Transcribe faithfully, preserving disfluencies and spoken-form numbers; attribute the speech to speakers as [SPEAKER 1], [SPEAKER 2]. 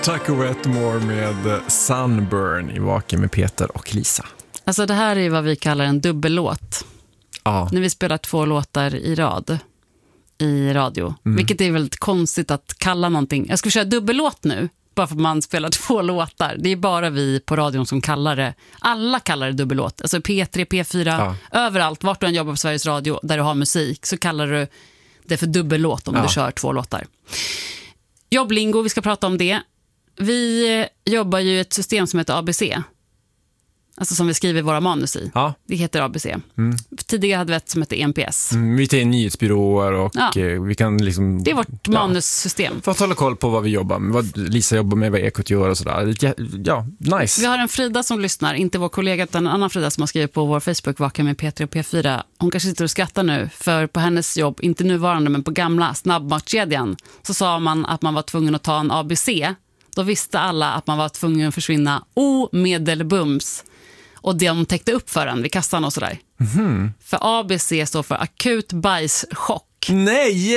[SPEAKER 1] Taco Wetmore med Sunburn i Vaken med Peter och Lisa.
[SPEAKER 2] Alltså det här är vad vi kallar en dubbellåt.
[SPEAKER 1] Ja.
[SPEAKER 2] När vi spelar två låtar i rad i radio. Mm. Vilket är väldigt konstigt att kalla någonting. Jag ska köra dubbellåt nu, bara för att man spelar två låtar. Det är bara vi på radion som kallar det. Alla kallar det dubbellåt. Alltså P tre, P fyra, ja. Överallt, vart du än jobbar på Sveriges Radio där du har musik, så kallar du det för dubbellåt om ja. Du kör två låtar. Jobblingo, vi ska prata om det. Vi jobbar ju i ett system som heter A B C. Alltså som vi skriver våra manus i. Ja. Det heter A B C. Mm. Tidigare hade vi ett som heter E M P S.
[SPEAKER 1] Mm, vi tar nyhetsbyråer och ja. vi kan liksom...
[SPEAKER 2] Det är vårt ja. manussystem.
[SPEAKER 1] För att hålla koll på vad vi jobbar med. Vad Lisa jobbar med, vad Ekot gör och sådär. Ja, nice.
[SPEAKER 2] Vi har en Frida som lyssnar. Inte vår kollega utan en annan Frida som har skrivit på vår Facebook Vaken med P tre och P fyra. Hon kanske sitter och skrattar nu. För på hennes jobb, inte nuvarande men på gamla snabbmatskedjan, så sa man att man var tvungen att ta en A B C. Då visste alla att man var tvungen att försvinna omedelbums. Och de täckte upp för en vid kassan och sådär. Mm-hmm. För A B C står för akut bajschock.
[SPEAKER 1] Nej!